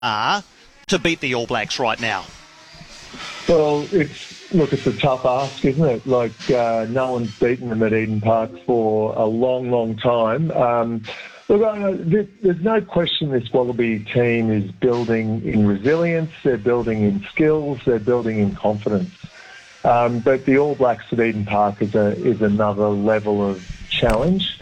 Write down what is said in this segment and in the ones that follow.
are to beat the All Blacks right now? Well, it's a tough ask, isn't it? Like, no one's beaten them at Eden Park for a long, long time. There's no question this Wallaby team is building in resilience, they're building in skills, they're building in confidence. But the All Blacks at Eden Park is another level of challenge.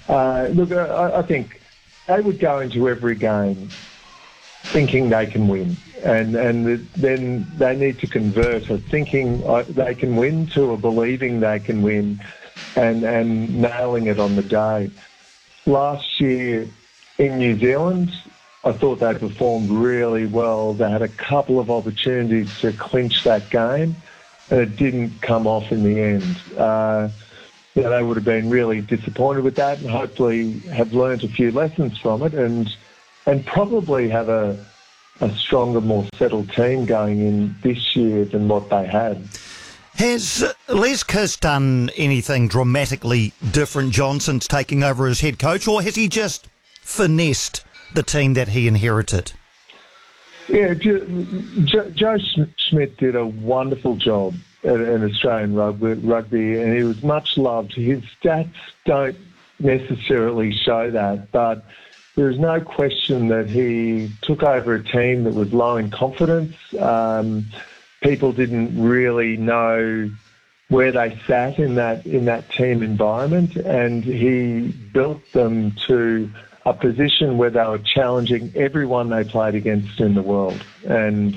I think they would go into every game thinking they can win. And then they need to convert a thinking they can win to a believing they can win and nailing it on the day. Last year in New Zealand, I thought they performed really well. They had a couple of opportunities to clinch that game, and it didn't come off in the end. They would have been really disappointed with that and hopefully have learnt a few lessons from it and probably have a stronger, more settled team going in this year than what they had. Has Les Kiss done anything dramatically different, John, since taking over as head coach, or has he just finessed the team that he inherited? Yeah, Joe Schmidt did a wonderful job in Australian rugby, and he was much loved. His stats don't necessarily show that, but there's no question that he took over a team that was low in confidence. People didn't really know where they sat in that team environment, and he built them to a position where they were challenging everyone they played against in the world. And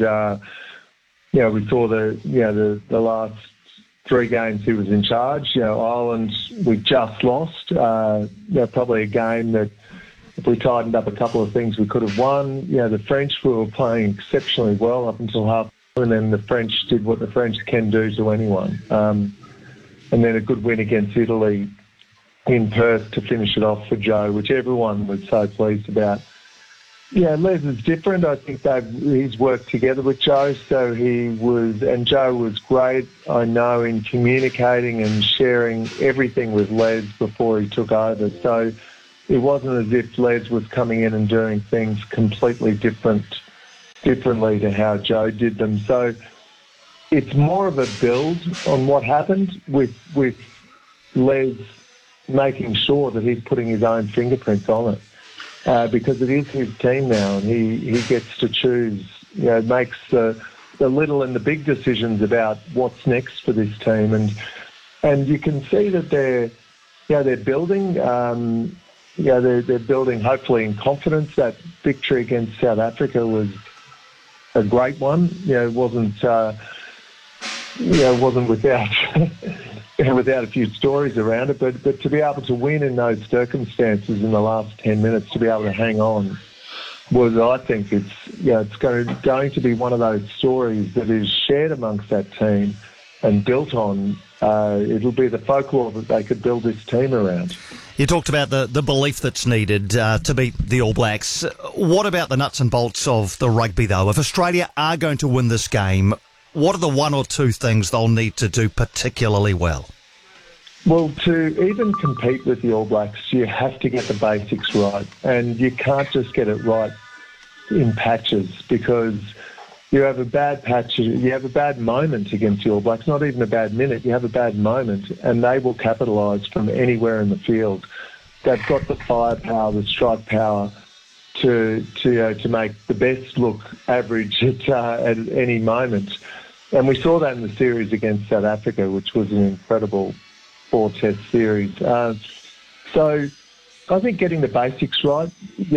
we saw the last three games he was in charge. Ireland, we just lost. Probably a game that if we tightened up a couple of things, we could have won. The French were playing exceptionally well up until half, and then the French did what the French can do to anyone. And then a good win against Italy in Perth to finish it off for Joe, which everyone was so pleased about. Les is different. I think he's worked together with Joe, and Joe was great, I know, in communicating and sharing everything with Les before he took over. So it wasn't as if Les was coming in and doing things completely differently to how Joe did them. So it's more of a build on what happened with Les making sure that he's putting his own fingerprints on it, because it is his team now, and he gets to choose. Makes the little and the big decisions about what's next for this team, and you can see that they're building. They're building hopefully in confidence. That victory against South Africa was a great one. It wasn't without without a few stories around it, but to be able to win in those circumstances in the last 10 minutes, to be able to hang on, I think it's going to be one of those stories that is shared amongst that team and built on. It'll be the folklore that they could build this team around. You talked about the belief that's needed to beat the All Blacks. What about the nuts and bolts of the rugby, though? If Australia are going to win this game, what are the one or two things they'll need to do particularly well? Well, to even compete with the All Blacks, you have to get the basics right. And you can't just get it right in patches, because you have a bad patch, you have a bad moment against the All Blacks, not even a bad minute, you have a bad moment, and they will capitalise from anywhere in the field. They've got the firepower, the strike power to make the best look average at any moment. And we saw that in the series against South Africa, which was an incredible 4-test series. So I think getting the basics right,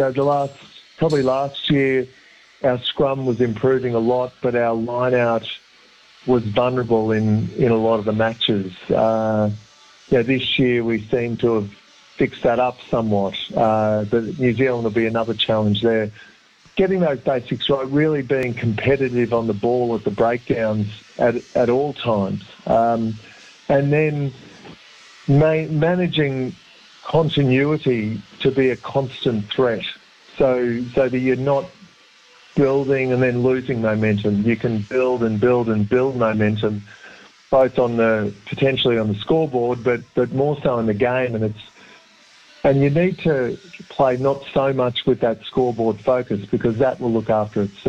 last year, our scrum was improving a lot, but our line-out was vulnerable in a lot of the matches. This year we seem to have fixed that up somewhat, but New Zealand will be another challenge there. Getting those basics right, really being competitive on the ball at the breakdowns at all times, and then managing continuity to be a constant threat, so that you're not building and then losing momentum. You can build and build and build momentum, both potentially on the scoreboard, but more so in the game. And And you need to play not so much with that scoreboard focus because that will look after itself.